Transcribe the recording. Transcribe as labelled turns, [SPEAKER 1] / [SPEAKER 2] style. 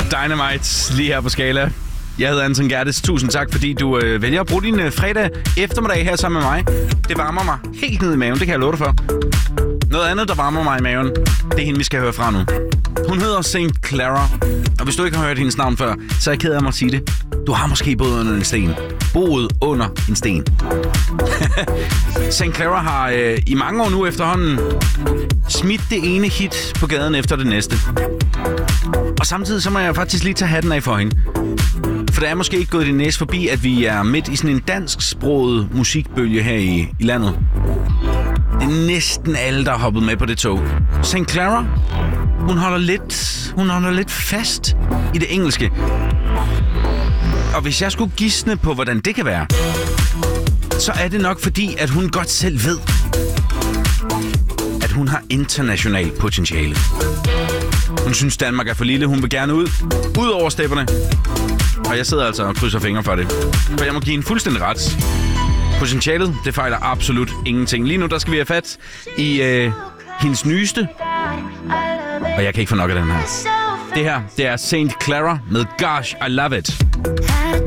[SPEAKER 1] Dynamite lige her på Skala. Jeg hedder Anton Gerdes. Tusind tak, fordi du vælger at bruge din fredag eftermiddag her sammen med mig. Det varmer mig helt ned i maven, det kan jeg love dig for. Noget andet, der varmer mig i maven, det er hende, vi skal høre fra nu. Hun hedder St. Clara, og hvis du ikke har hørt hendes navn før, så er jeg ked af mig at sige det. Du har måske boet under en sten. Boet under en sten. St. Clara har i mange år nu efterhånden smidt det ene hit på gaden efter det næste. Og samtidig så må jeg faktisk lige tage hatten af for hende. For det er måske ikke gået din næse forbi, at vi er midt i sådan en dansksproget musikbølge her i landet. Det er næsten alle, der har hoppet med på det tog. St. Clara, hun holder lidt fast i det engelske. Og hvis jeg skulle gisne på, hvordan det kan være, så er det nok fordi, at hun godt selv ved, at hun har internationalt potentiale. Hun synes, Danmark er for lille. Hun vil gerne ud over stepperne. Og jeg sidder altså og krydser fingre for det. For jeg må give en fuldstændig ret. Potentialet, det fejler absolut ingenting. Lige nu, der skal vi have fat i hendes nyeste. Og jeg kan ikke få nok af den her. Det her, det er St. Clara med Gosh, I Love It.